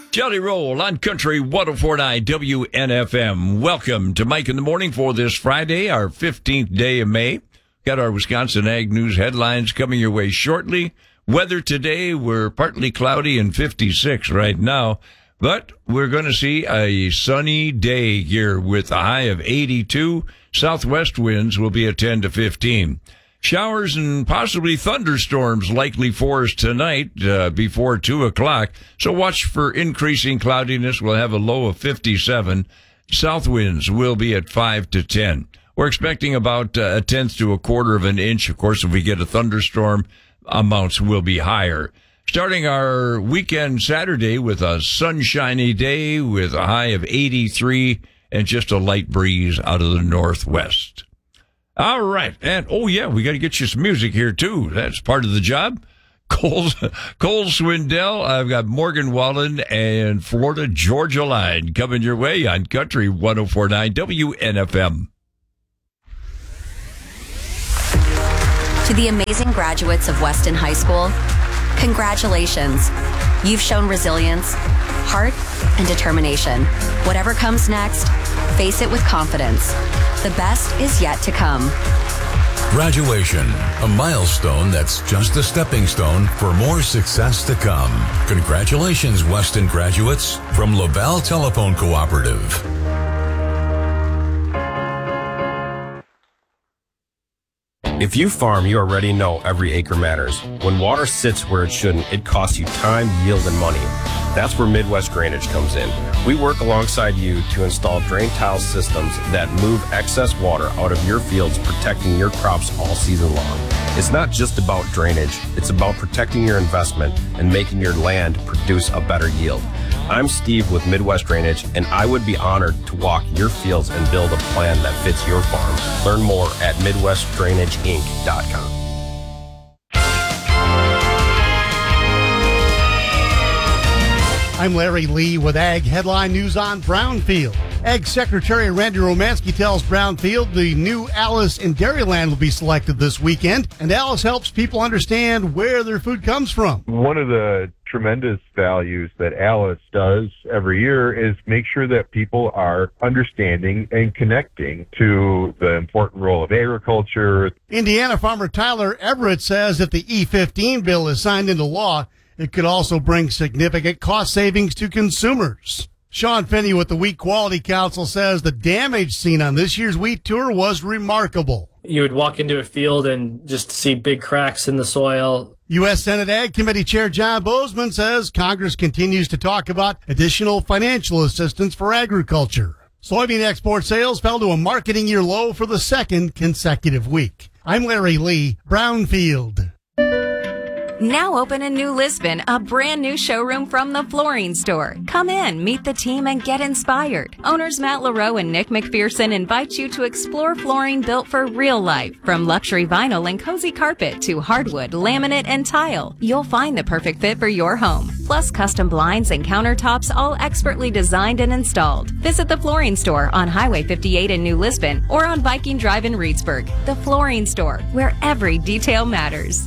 Jelly Roll on Country 104.9 WNFM. Welcome to Mike in the Morning for this Friday, our 15th day of May. Got our Wisconsin Ag News headlines coming your way shortly. Weather today, we're partly cloudy and 56 right now, but we're going to see a sunny day here with a high of 82. Southwest winds will be at 10 to 15. Showers and possibly thunderstorms likely for us tonight before 2 o'clock. So watch for increasing cloudiness. We'll have a low of 57. South winds will be at 5 to 10. We're expecting about a tenth to a quarter of an inch. Of course, if we get a thunderstorm, amounts will be higher. Starting our weekend Saturday with a sunshiny day with a high of 83 and just a light breeze out of the northwest. All right. And, oh, yeah, we got to get you some music here, too. That's part of the job. Cole Swindell. I've got Morgan Wallen and Florida Georgia Line coming your way on Country 104.9 WNFM. To the amazing graduates of Weston High School, congratulations. You've shown resilience, heart, and determination. Whatever comes next, face it with confidence. The best is yet to come. Graduation, a milestone that's just a stepping stone for more success to come. Congratulations, Weston graduates, from Laval Telephone Cooperative. If you farm, you already know every acre matters. When water sits where it shouldn't, it costs you time, yield, and money. That's where Midwest Drainage comes in. We work alongside you to install drain tile systems that move excess water out of your fields, protecting your crops all season long. It's not just about drainage, it's about protecting your investment and making your land produce a better yield. I'm Steve with Midwest Drainage, and I would be honored to walk your fields and build a plan that fits your farm. Learn more at MidwestDrainageInc.com. I'm Larry Lee with Ag Headline News on Brownfield. Ag Secretary Randy Romanski tells Brownfield the new Alice in Dairyland will be selected this weekend, and Alice helps people understand where their food comes from. One of the tremendous values that Alice does every year is make sure that people are understanding and connecting to the important role of agriculture. Indiana farmer Tyler Everett says if the E15 bill is signed into law, it could also bring significant cost savings to consumers. Sean Finney with the Wheat Quality Council says the damage seen on this year's wheat tour was remarkable. You would walk into a field and just see big cracks in the soil. U.S. Senate Ag Committee Chair John Bozeman says Congress continues to talk about additional financial assistance for agriculture. Soybean export sales fell to a marketing year low for the second consecutive week. I'm Larry Lee, Brownfield. Now open in New Lisbon, a brand new showroom from the Flooring Store. Come in, meet the team, and get inspired. Owners Matt LaRoe and Nick McPherson invite you to explore flooring built for real life. From luxury vinyl and cozy carpet to hardwood, laminate, and tile, you'll find the perfect fit for your home. Plus custom blinds and countertops, all expertly designed and installed. Visit the Flooring Store on Highway 58 in New Lisbon or on Viking Drive in Reedsburg. The Flooring Store, where every detail matters.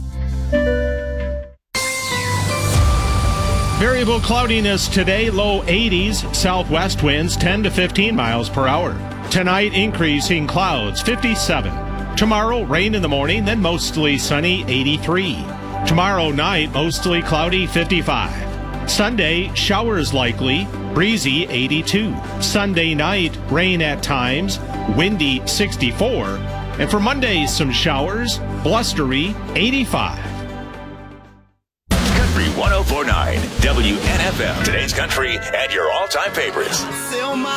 Variable cloudiness today, low 80s, southwest winds 10 to 15 miles per hour. Tonight, increasing clouds, 57. Tomorrow, rain in the morning, then mostly sunny, 83. Tomorrow night, mostly cloudy, 55. Sunday, showers likely, breezy, 82. Sunday night, rain at times, windy, 64. And for Monday, some showers, blustery, 85. 104.9 WNFM. Today's country and your all-time favorites.